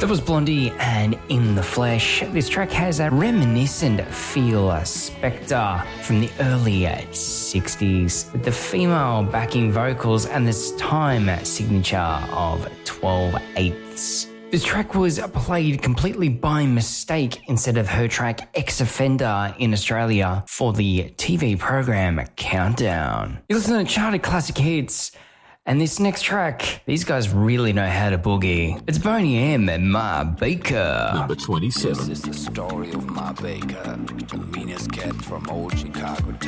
That was Blondie and In the Flesh. This track has a reminiscent feel, a Spectre from the early 60s, with the female backing vocals and this time signature of 12/8. This track was played completely by mistake instead of her track Ex Offender in Australia for the TV program Countdown. You listen to Charted Classic Hits. And this next track, these guys really know how to boogie. It's Boney M and Ma Baker. Number 27. This is the story of Ma Baker, the meanest cat from old Chicago.